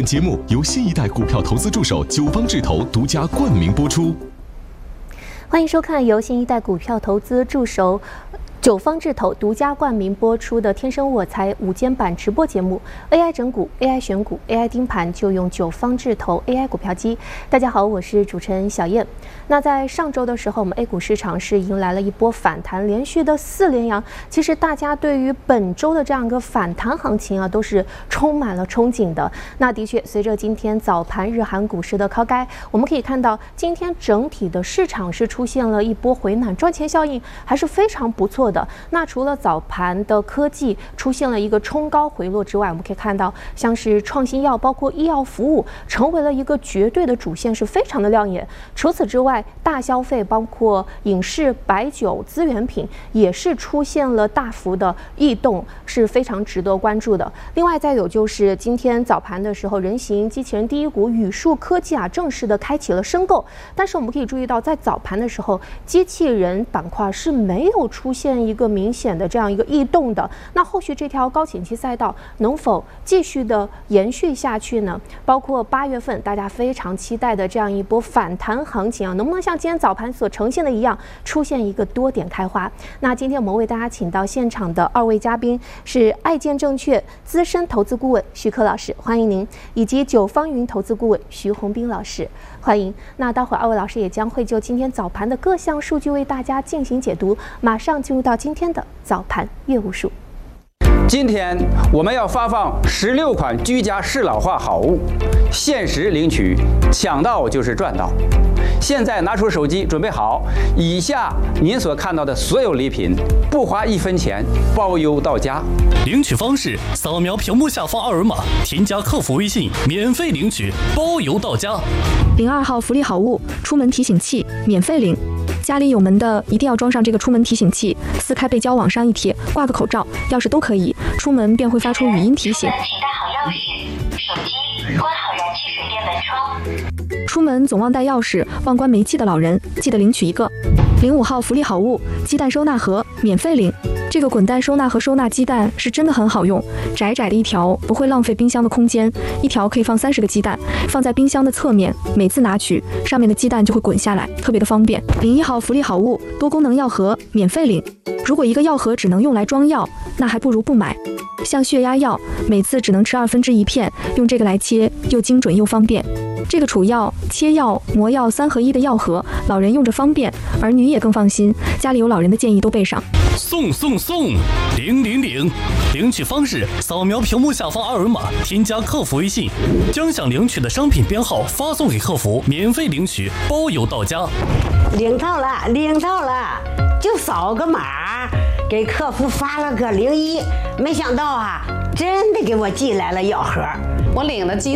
本节目由新一代股票投资助手九方智投独家冠名播出。 欢迎收看由新一代股票投资助手九方智投独家冠名播出的《天生我材》午间版直播节目 ，AI 整股、AI 选股、AI 盯盘，就用九方智投 AI 股票机。大家好，我是主持人小燕。那在上周的时候，我们 A 股市场是迎来了一波反弹，连续的4连阳。其实大家对于本周的这样一个反弹行情啊，都是充满了憧憬的。那的确，随着今天早盘日韩股市的高开，我们可以看到今天整体的市场是出现了一波回暖赚钱效应，还是非常不错的。那除了早盘的科技出现了一个冲高回落之外，我们可以看到像是创新药包括医药服务成为了一个绝对的主线，是非常的亮眼。除此之外，大消费包括影视、白酒、资源品也是出现了大幅的异动，是非常值得关注的。另外再有就是今天早盘的时候，人形机器人第一股宇树科技啊正式的开启了申购，但是我们可以注意到，在早盘的时候，机器人板块是没有出现一个明显的这样一个异动的。那后续这条高景气赛道能否继续的延续下去呢？包括8月份大家非常期待的这样一波反弹行情啊，能不能像今天早盘所呈现的一样，出现一个多点开花？那今天我们为大家请到现场的2位嘉宾是爱建证券资深投资顾问徐克老师，欢迎您，以及九方云投资顾问徐宏斌老师，欢迎。那待会儿2位老师也将会就今天早盘的各项数据为大家进行解读，马上进入到今天的早盘业务数。 今天我们要发放16款居家适老化好物，限时领取，抢到就是赚到。现在拿出手机准备好，以下您所看到的所有礼品，不花1分钱，包邮到家。 领取方式：扫描屏幕下方2维码，添加客服微信，免费领取，包邮到家。 02号福利好物，出门提醒器，免费领。家里有门的一定要装上这个出门提醒器，撕开背胶往上一贴，挂个口罩、钥匙都可以，出门便会发出语音提醒。 请带好钥匙、手机，关好燃气水电门窗。 出门总忘带钥匙、忘关煤气的老人，记得领取一个。05号福利好物，鸡蛋收纳盒，免费领。这个滚蛋收纳盒收纳鸡蛋是真的很好用，窄窄的一条不会浪费冰箱的空间，一条可以放30个鸡蛋，放在冰箱的侧面，每次拿取上面的鸡蛋就会滚下来，特别的方便。01号福利好物，多功能药盒，免费领。如果一个药盒只能用来装药，那还不如不买。像血压药，每次只能吃1/2片，用这个来切，又精准又方便。这个储药、切药、磨药3合1的药盒，老人用着方便，儿女也更放心。家里有老人的建议都备上。 送领！领取方式：扫描屏幕下方2维码，添加客服微信，将想领取的商品编号发送给客服，免费领取，包邮到家。 领到了，就扫个码，给客服发了个01，没想到啊，真的给我寄来了药盒。 我领了鸡